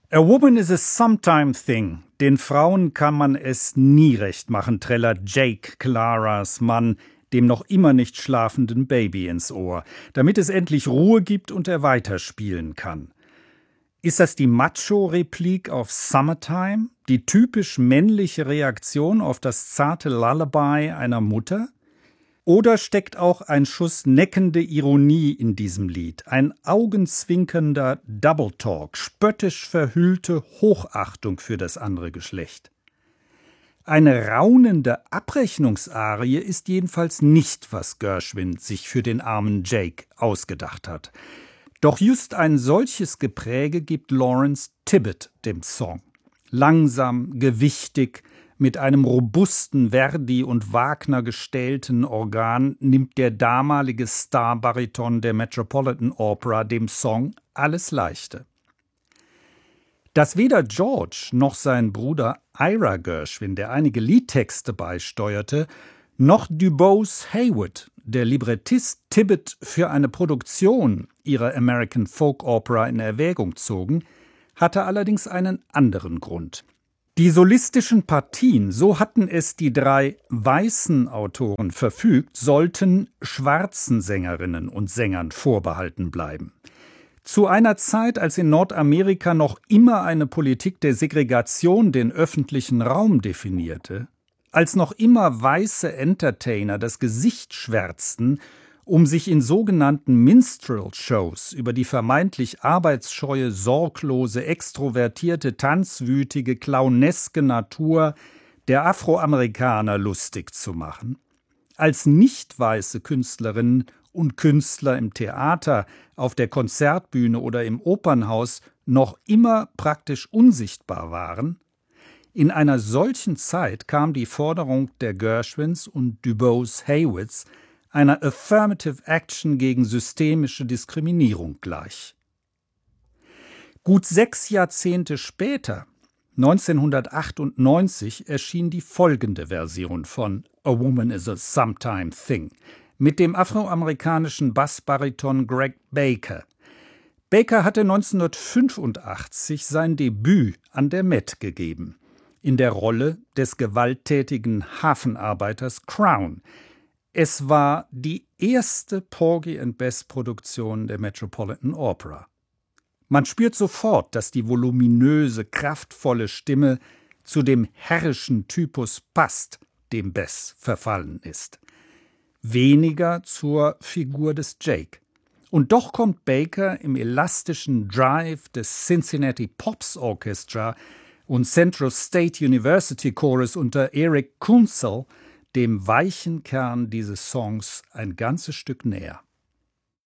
A woman is a sometime thing. Den Frauen kann man es nie recht machen, trällert Jake, Claras Mann, dem noch immer nicht schlafenden Baby ins Ohr, damit es endlich Ruhe gibt und er weiterspielen kann. Ist das die Macho-Replik auf Summertime? Die typisch männliche Reaktion auf das zarte Lullaby einer Mutter? Oder steckt auch ein Schuss neckende Ironie in diesem Lied, ein augenzwinkernder Double Talk, spöttisch verhüllte Hochachtung für das andere Geschlecht? Eine raunende Abrechnungsarie ist jedenfalls nicht, was Gershwin sich für den armen Jake ausgedacht hat. Doch just ein solches Gepräge gibt Lawrence Tibbett dem Song. Langsam, gewichtig, mit einem robusten Verdi- und Wagner gestählten Organ nimmt der damalige Starbariton der Metropolitan Opera dem Song alles Leichte. Dass weder George noch sein Bruder Ira Gershwin, der einige Liedtexte beisteuerte, noch Dubose Heywood, der Librettist, Tibbett für eine Produktion ihrer American Folk Opera in Erwägung zogen, hatte allerdings einen anderen Grund. Die solistischen Partien, so hatten es die drei weißen Autoren verfügt, sollten schwarzen Sängerinnen und Sängern vorbehalten bleiben. Zu einer Zeit, als in Nordamerika noch immer eine Politik der Segregation den öffentlichen Raum definierte, als noch immer weiße Entertainer das Gesicht schwärzten, um sich in sogenannten Minstrel-Shows über die vermeintlich arbeitsscheue, sorglose, extrovertierte, tanzwütige, clowneske Natur der Afroamerikaner lustig zu machen, als nicht weiße Künstlerinnen und Künstler im Theater, auf der Konzertbühne oder im Opernhaus noch immer praktisch unsichtbar waren, in einer solchen Zeit kam die Forderung der Gershwins und Dubose Heywoods einer Affirmative Action gegen systemische Diskriminierung gleich. Gut 6 Jahrzehnte später, 1998, erschien die folgende Version von A Woman is a Sometime Thing mit dem afroamerikanischen Bassbariton Greg Baker. Baker hatte 1985 sein Debüt an der Met gegeben, in der Rolle des gewalttätigen Hafenarbeiters Crown. Es war die erste Porgy and Bess-Produktion der Metropolitan Opera. Man spürt sofort, dass die voluminöse, kraftvolle Stimme zu dem herrischen Typus passt, dem Bess verfallen ist. Weniger zur Figur des Jake. Und doch kommt Baker im elastischen Drive des Cincinnati Pops Orchestra und Central State University Chorus unter Eric Kunsel dem weichen Kern dieses Songs ein ganzes Stück näher.